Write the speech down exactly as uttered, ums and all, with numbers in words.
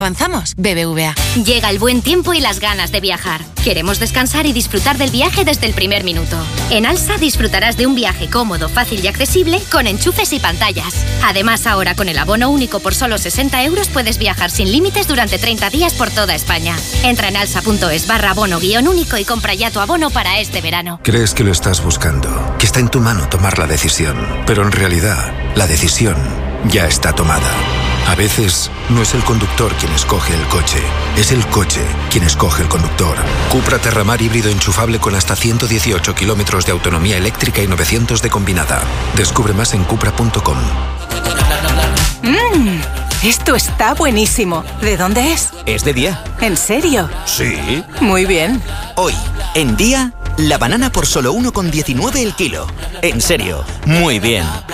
Avanzamos, B B V A. Llega el buen tiempo y las ganas de viajar. Queremos descansar y disfrutar del viaje desde el primer minuto. En Alsa disfrutarás de un viaje cómodo, fácil y accesible con enchufes y pantallas. Además, ahora con el abono único por solo sesenta euros puedes viajar sin límites durante treinta días por toda España. Entra en alsa.es barra abono guión único y compra ya tu abono para este verano. Crees que lo estás buscando, que está en tu mano tomar la decisión, pero en realidad la decisión ya está tomada. A veces no es el conductor quien escoge el coche, es el coche quien escoge el conductor. Cupra Terramar híbrido enchufable con hasta ciento dieciocho kilómetros de autonomía eléctrica y novecientos de combinada. Descubre más en cupra punto com. Mmm, esto está buenísimo. ¿De dónde es? Es de Día. ¿En serio? Sí. Muy bien. Hoy, en Día, la banana por solo uno con diecinueve el kilo. En serio, muy bien.